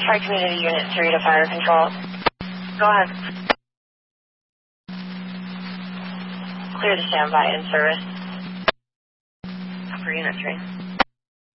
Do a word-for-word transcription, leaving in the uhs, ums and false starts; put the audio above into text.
Tri-Community Unit three to Fire Control. Go ahead. Clear the standby in service. For Unit three.